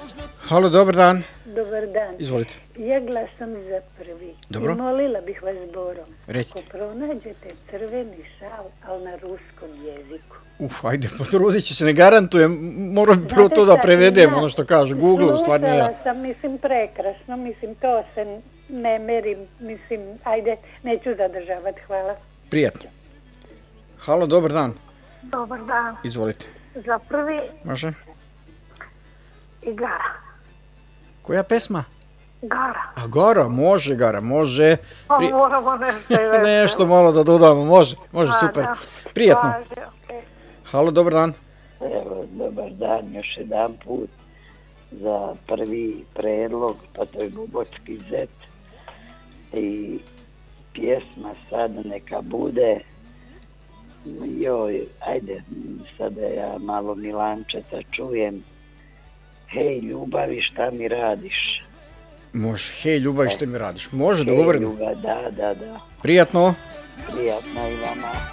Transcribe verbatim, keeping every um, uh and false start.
Halo, dobar dan. Dobar dan. Izvolite. Ja glasam za prvi. Dobro. I molila bih vas, Boro, Recite. ako pronađete crveni šal, ali na ruskom jeziku. Uf, ajde, potrudit ću se, ne garantujem, moram bi prvo to da prevedem, ono što kaže Google, u stvari nije ja. Slušala sam, mislim, prekrasno, mislim, to se ne merim, mislim, ajde, neću zadržavati, hvala. Prijatno. Halo, dobar dan. Dobar dan. Izvolite. Za prvi Može? i Gara. Koja pesma? Gara. A Gara, može Gara, može. Pa Pri- moramo nešto i veze. Nešto malo da dodamo, može, može, super. Prijatno. Važi, okej. Halo, dobar dan. Evo, dobar dan, još jedan put za prvi predlog, pa to je Bubotski zet. I pjesma sada neka bude, joj, ajde, sada ja malo Milančeta čujem. Hej, ljubavi, šta mi radiš? Može. Hej, ljubav, što mi radiš? Može, Hej, dogovoreno. ljubav, da, da, da. Prijatno. Prijatno i vama.